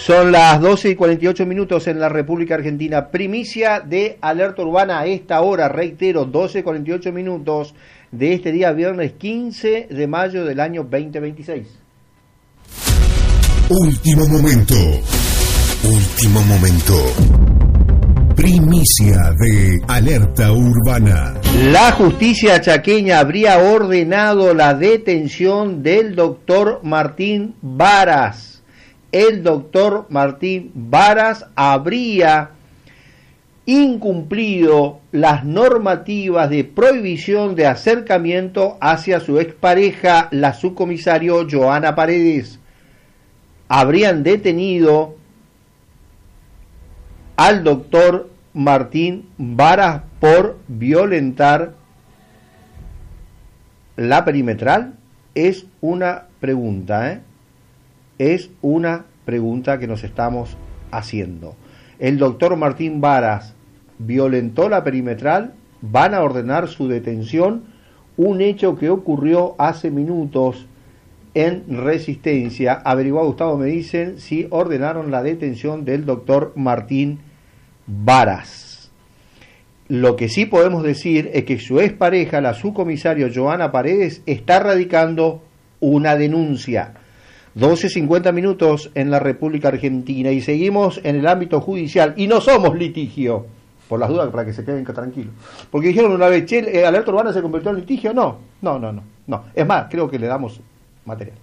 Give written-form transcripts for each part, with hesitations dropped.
Son las 12:48 en la República Argentina. Primicia de Alerta Urbana a esta hora, reitero, 12:48 de este día viernes 15 de mayo del año 2026. Último momento. Último momento. Primicia de Alerta Urbana. La justicia chaqueña habría ordenado la detención del doctor Martín Varas. El doctor Martín Varas habría incumplido las normativas de prohibición de acercamiento hacia su expareja, la subcomisario Joana Paredes. Habrían detenido al doctor Martín Varas por violentar la perimetral. Es una pregunta, Es una pregunta que nos estamos haciendo. El doctor Martín Varas violentó la perimetral, van a ordenar su detención, un hecho que ocurrió hace minutos en Resistencia. Averiguado, Gustavo, me dicen si ordenaron la detención del doctor Martín Varas. Lo que sí podemos decir es que su expareja, la subcomisario Joana Paredes, está radicando una denuncia. 12:50 en la República Argentina y seguimos en el ámbito judicial y no somos litigio, por las dudas, para que se queden tranquilos, porque dijeron una vez, che, Alerta Urbana se convirtió en litigio. No, es más, creo que le damos material.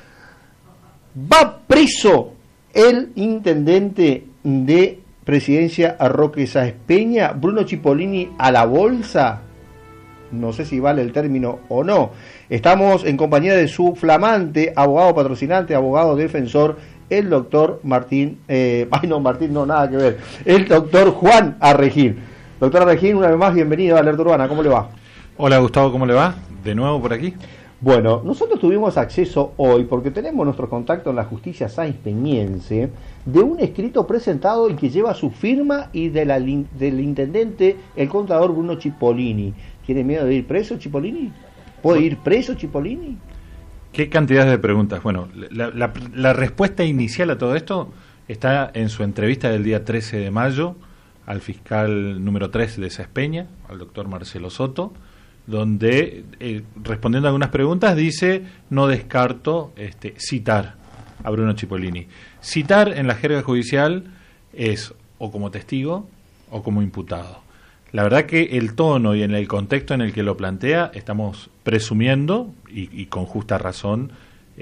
Va preso el intendente de Presidencia Roque Sáenz Peña, Bruno Cipollini, a la bolsa. No sé si vale el término o no. Estamos en compañía de su flamante abogado patrocinante, abogado defensor, el doctor Martín, nada que ver, el doctor Juan Arregil. Doctor Arregil, una vez más, bienvenido a Alerta Urbana, ¿cómo le va? Hola Gustavo, ¿cómo le va? De nuevo por aquí. Bueno, nosotros tuvimos acceso hoy, porque tenemos nuestro contacto en la justicia sainzpeñense, de un escrito presentado y que lleva su firma y del intendente, el contador Bruno Cipollini. ¿Tiene miedo de ir preso, Cipollini? ¿Puede ir preso, Cipollini? ¿Qué cantidad de preguntas? Bueno, la respuesta inicial a todo esto está en su entrevista del día 13 de mayo al fiscal número 3 de Sáenz Peña, al doctor Marcelo Soto, donde, respondiendo a algunas preguntas, dice: no descarto citar a Bruno Cipollini. Citar en la jerga judicial es o como testigo o como imputado. La verdad que el tono y en el contexto en el que lo plantea, estamos presumiendo, y con justa razón,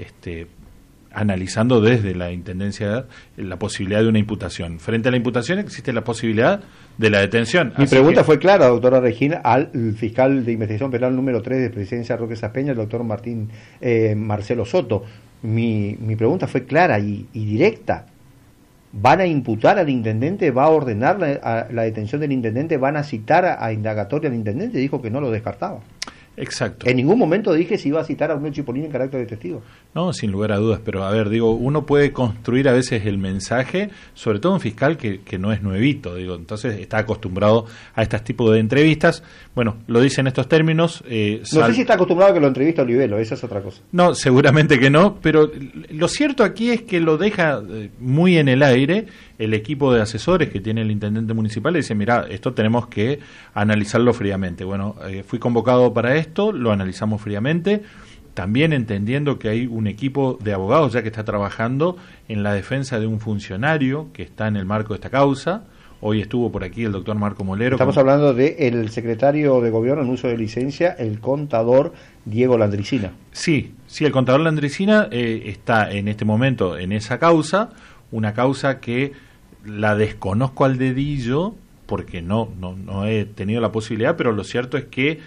analizando desde la Intendencia la posibilidad de una imputación. Frente a la imputación existe la posibilidad de la detención. Mi pregunta fue clara, doctora Regina, al fiscal de investigación penal número 3 de Presidencia Roque Sáenz Peña, el doctor Marcelo Soto. Mi pregunta fue clara y directa. ¿Van a imputar al intendente? ¿Va a ordenar la detención del intendente? ¿Van a citar a indagatoria al intendente? Dijo que no lo descartaba. Exacto. En ningún momento dije si iba a citar a Bruno Cipollini en carácter de testigo. No, sin lugar a dudas, pero a ver, uno puede construir a veces el mensaje, sobre todo un fiscal que no es nuevito, entonces está acostumbrado a este tipo de entrevistas. Bueno, lo dice en estos términos. No sé si está acostumbrado a que lo entrevista Olivelo, esa es otra cosa. No, seguramente que no, pero lo cierto aquí es que lo deja muy en el aire. El equipo de asesores que tiene el intendente municipal le dice: mira, esto tenemos que analizarlo fríamente. Bueno, fui convocado para esto, lo analizamos fríamente, también entendiendo que hay un equipo de abogados ya que está trabajando en la defensa de un funcionario que está en el marco de esta causa. Hoy estuvo por aquí el doctor Marco Molero. Estamos hablando del secretario de Gobierno en uso de licencia, el contador Diego Landricina. Sí, el contador Landricina está en este momento en esa causa, una causa que la desconozco al dedillo porque no he tenido la posibilidad, pero lo cierto es que,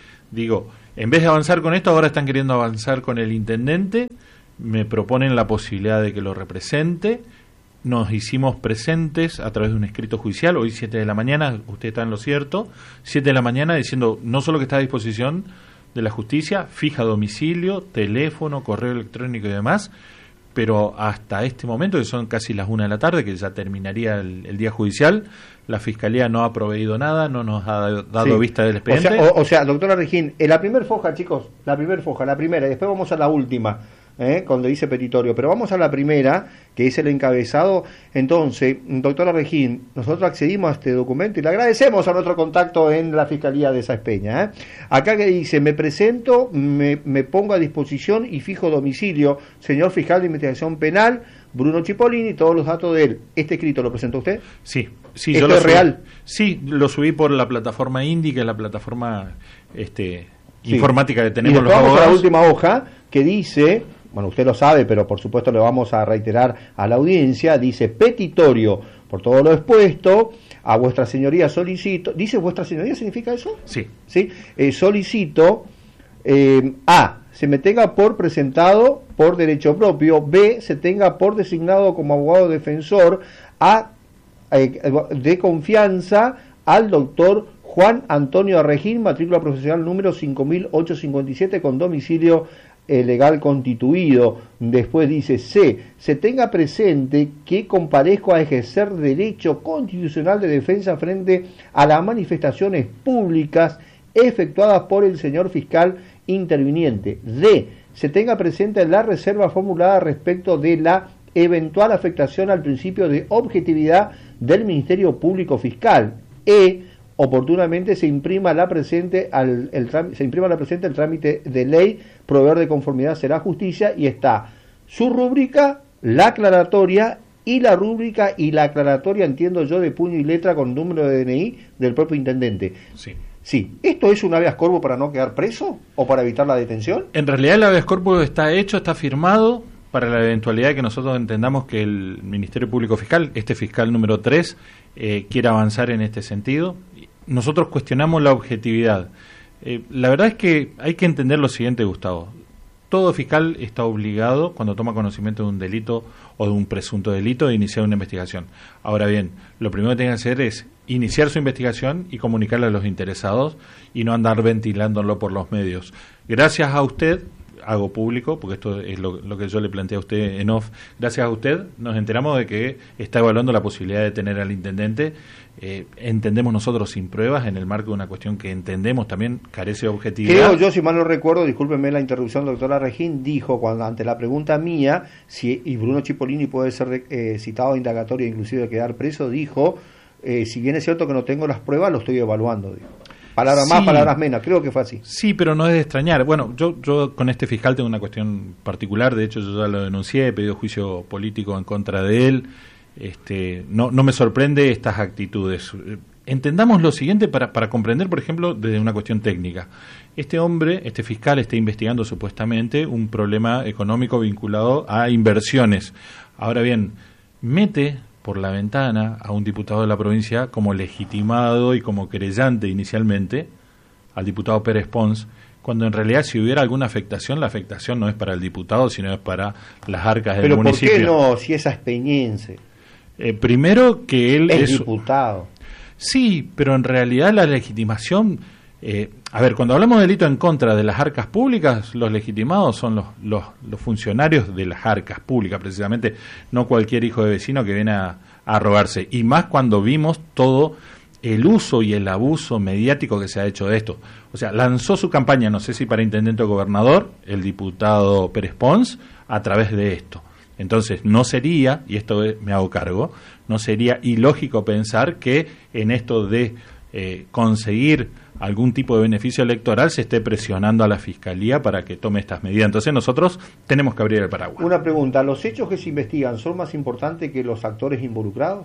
en vez de avanzar con esto, ahora están queriendo avanzar con el intendente, me proponen la posibilidad de que lo represente. Nos hicimos presentes a través de un escrito judicial, hoy 7 de la mañana, usted está en lo cierto, 7 de la mañana, diciendo no solo que está a disposición de la justicia, fija domicilio, teléfono, correo electrónico y demás, pero hasta este momento, que son casi las 1 de la tarde, que ya terminaría el día judicial, la Fiscalía no ha proveído nada, no nos ha dado vista del expediente. O sea, doctora Regín, en la primera foja, chicos, la primera, y después vamos a la última, cuando dice petitorio, pero vamos a la primera, que es el encabezado. Entonces, doctora Regín, nosotros accedimos a este documento y le agradecemos a nuestro contacto en la Fiscalía de Sáenz Peña. Acá que dice, me presento, me pongo a disposición y fijo domicilio, señor fiscal de investigación penal, Bruno Cipollini, todos los datos de él. ¿Este escrito lo presentó usted? Sí, ¿Esto es real? Sí, lo subí por la plataforma Indy, que es la plataforma informática que tenemos los abogados. Vamos a la última hoja que dice, bueno, usted lo sabe, pero por supuesto le vamos a reiterar a la audiencia, dice petitorio por todo lo expuesto, a vuestra señoría solicito, ¿dice vuestra señoría significa eso? Sí. ¿Sí? Solicito, A, se me tenga por presentado por derecho propio, B, se tenga por designado como abogado defensor de confianza al doctor Juan Antonio Regín, matrícula profesional número 5857 con domicilio legal constituido. Después dice C, se tenga presente que comparezco a ejercer derecho constitucional de defensa frente a las manifestaciones públicas efectuadas por el señor fiscal interviniente. D, se tenga presente la reserva formulada respecto de la eventual afectación al principio de objetividad del Ministerio Público Fiscal. E, oportunamente se imprima la presente el trámite de ley, proveedor de conformidad será justicia, y está su rúbrica, la aclaratoria y la rúbrica y la aclaratoria, entiendo yo, de puño y letra con número de DNI del propio intendente. Sí. Sí, ¿esto es un habeas corpus para no quedar preso o para evitar la detención? En realidad el habeas corpus está hecho, está firmado para la eventualidad de que nosotros entendamos que el Ministerio Público Fiscal, este fiscal número 3, quiera avanzar en este sentido. Nosotros cuestionamos la objetividad. La verdad es que hay que entender lo siguiente, Gustavo. Todo fiscal está obligado, cuando toma conocimiento de un delito o de un presunto delito, de iniciar una investigación. Ahora bien, lo primero que tiene que hacer es iniciar su investigación y comunicarle a los interesados y no andar ventilándolo por los medios. Gracias a usted, hago público, porque esto es lo que yo le planteé a usted en off, gracias a usted nos enteramos de que está evaluando la posibilidad de tener al intendente. Entendemos nosotros sin pruebas, en el marco de una cuestión que entendemos también carece de objetividad. Creo yo, si mal no recuerdo, discúlpeme la interrupción, doctora Regín, dijo cuando ante la pregunta mía, y Bruno Cipollini puede ser citado a indagatoria, inclusive quedar preso, dijo, si bien es cierto que no tengo las pruebas, lo estoy evaluando, dijo. Palabras más, palabras menos, creo que fue así. Sí, pero no es de extrañar. Bueno, yo con este fiscal tengo una cuestión particular, de hecho yo ya lo denuncié, he pedido juicio político en contra de él. No me sorprende estas actitudes. Entendamos lo siguiente para comprender, por ejemplo, desde una cuestión técnica. Este fiscal está investigando supuestamente un problema económico vinculado a inversiones. Ahora bien, mete por la ventana a un diputado de la provincia como legitimado y como querellante inicialmente, al diputado Pérez Pons, cuando en realidad si hubiera alguna afectación, la afectación no es para el diputado, sino es para las arcas del municipio. ¿Pero por qué no, si es aspeñense? Primero que él es diputado. Sí, pero en realidad la legitimación... cuando hablamos de delito en contra de las arcas públicas, los legitimados son los funcionarios de las arcas públicas, precisamente, no cualquier hijo de vecino que viene a arrogarse. Y más cuando vimos todo el uso y el abuso mediático que se ha hecho de esto. O sea, lanzó su campaña, no sé si para intendente o gobernador, el diputado Pérez Pons, a través de esto. Entonces, no sería, y esto me hago cargo, no sería ilógico pensar que en esto de conseguir algún tipo de beneficio electoral se esté presionando a la Fiscalía para que tome estas medidas. Entonces nosotros tenemos que abrir el paraguas. Una pregunta, ¿los hechos que se investigan son más importantes que los actores involucrados?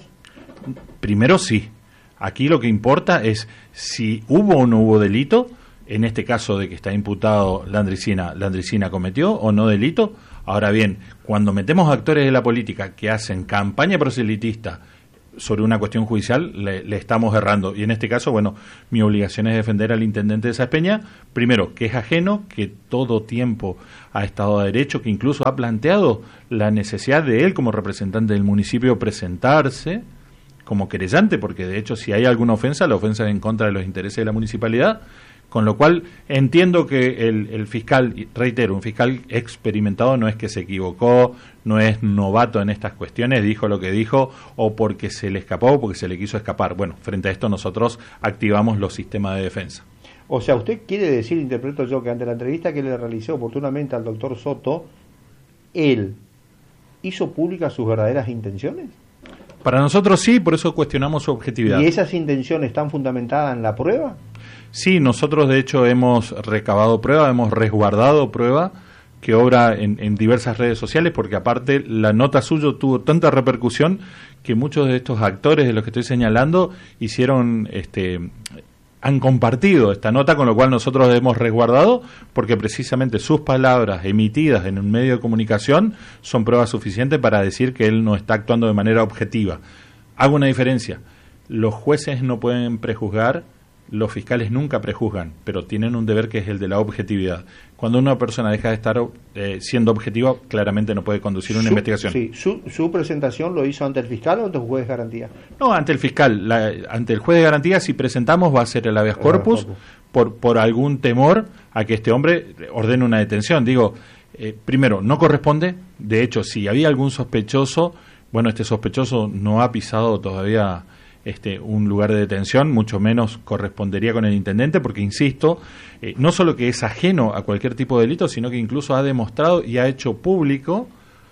Primero sí. Aquí lo que importa es si hubo o no hubo delito, en este caso de que está imputado Landricina cometió o no delito. Ahora bien, cuando metemos actores de la política que hacen campaña proselitista sobre una cuestión judicial, le estamos errando. Y en este caso, bueno, mi obligación es defender al intendente de Sáenz Peña, primero, que es ajeno, que todo tiempo ha estado a derecho, que incluso ha planteado la necesidad de él como representante del municipio presentarse como querellante, porque de hecho si hay alguna ofensa, la ofensa es en contra de los intereses de la municipalidad, con lo cual entiendo que el fiscal, reitero, un fiscal experimentado no es que se equivocó, no es novato en estas cuestiones, dijo lo que dijo, o porque se le escapó o porque se le quiso escapar. Bueno, frente a esto nosotros activamos los sistemas de defensa. O sea, usted quiere decir, interpreto yo, que ante la entrevista que le realicé oportunamente al doctor Soto, él hizo públicas sus verdaderas intenciones? Para nosotros sí, por eso cuestionamos su objetividad. ¿Y esas intenciones están fundamentadas en la prueba? Sí, nosotros de hecho hemos recabado prueba, hemos resguardado prueba que obra en diversas redes sociales, porque aparte la nota suya tuvo tanta repercusión que muchos de estos actores de los que estoy señalando han compartido esta nota, con lo cual nosotros hemos resguardado, porque precisamente sus palabras emitidas en un medio de comunicación son prueba suficiente para decir que él no está actuando de manera objetiva. Hago una diferencia: los jueces no pueden prejuzgar, los fiscales nunca prejuzgan, pero tienen un deber que es el de la objetividad. Cuando una persona deja de estar siendo objetiva, claramente no puede conducir una investigación. Sí, ¿Su presentación lo hizo ante el fiscal o ante un juez de garantía? No, ante el fiscal. Ante el juez de garantía, si presentamos, va a ser el habeas corpus por algún temor a que este hombre ordene una detención. Digo, primero, no corresponde. De hecho, si había algún sospechoso, bueno, este sospechoso no ha pisado todavía un lugar de detención, mucho menos correspondería con el intendente, porque insisto, no solo que es ajeno a cualquier tipo de delito, sino que incluso ha demostrado y ha hecho público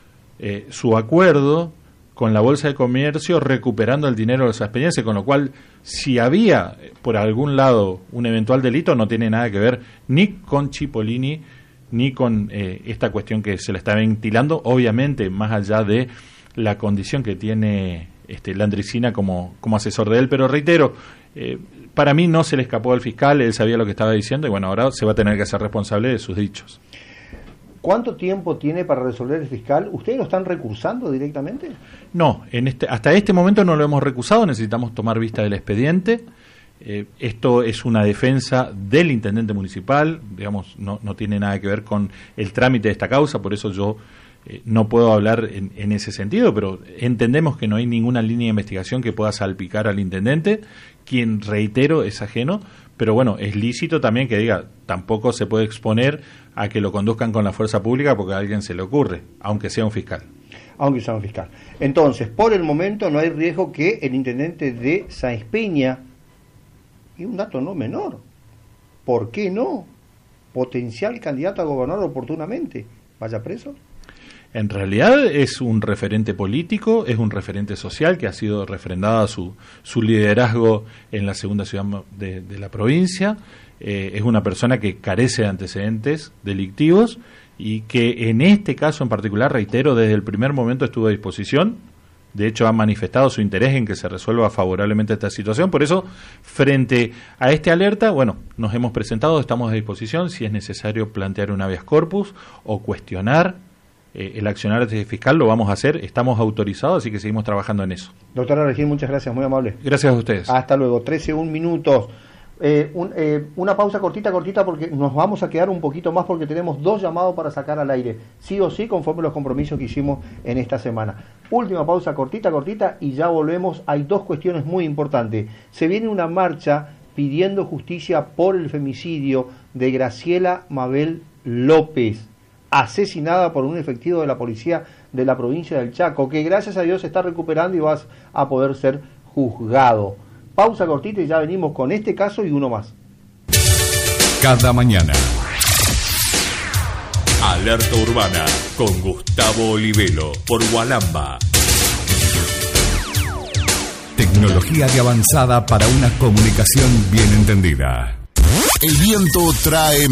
su acuerdo con la Bolsa de Comercio recuperando el dinero de los expedientes, con lo cual si había por algún lado un eventual delito no tiene nada que ver ni con Cipollini ni con esta cuestión que se le está ventilando, obviamente más allá de la condición que tiene Landricina como asesor de él, pero reitero, para mí no se le escapó al fiscal, él sabía lo que estaba diciendo y bueno, ahora se va a tener que hacer responsable de sus dichos. ¿Cuánto tiempo tiene para resolver el fiscal? ¿Ustedes lo están recursando directamente? No, hasta este momento no lo hemos recusado, necesitamos tomar vista del expediente. Esto es una defensa del intendente municipal, digamos, no tiene nada que ver con el trámite de esta causa, por eso yo no puedo hablar en ese sentido, pero entendemos que no hay ninguna línea de investigación que pueda salpicar al intendente, quien, reitero, es ajeno, pero bueno, es lícito también que diga, tampoco se puede exponer a que lo conduzcan con la fuerza pública porque a alguien se le ocurre, aunque sea un fiscal. Aunque sea un fiscal. Entonces, por el momento no hay riesgo que el intendente de Sáenz Peña, y un dato no menor, ¿por qué no? Potencial candidato a gobernador oportunamente, ¿vaya preso? En realidad es un referente político, es un referente social que ha sido refrendada su liderazgo en la segunda ciudad de la provincia, es una persona que carece de antecedentes delictivos y que en este caso en particular, reitero, desde el primer momento estuvo a disposición. De hecho, ha manifestado su interés en que se resuelva favorablemente esta situación. Por eso, frente a esta alerta, bueno, nos hemos presentado, estamos a disposición, si es necesario plantear un habeas corpus o cuestionar el accionar de fiscal, lo vamos a hacer, estamos autorizados, así que seguimos trabajando en eso. Doctora Regín, muchas gracias, muy amable. Gracias a ustedes. Hasta luego, 13:01 minutos. Una pausa cortita porque nos vamos a quedar un poquito más porque tenemos 2 llamados para sacar al aire, sí o sí, conforme los compromisos que hicimos en esta semana. Última pausa cortita y ya volvemos. Hay 2 cuestiones muy importantes. Se viene una marcha pidiendo justicia por el femicidio de Graciela Mabel López, asesinada por un efectivo de la policía de la provincia del Chaco, que gracias a Dios se está recuperando y va a poder ser juzgado. Pausa cortita y ya venimos con este caso y uno más. Cada mañana. Alerta Urbana con Gustavo Olivelo por Gualamba. Tecnología de avanzada para una comunicación bien entendida. El viento trae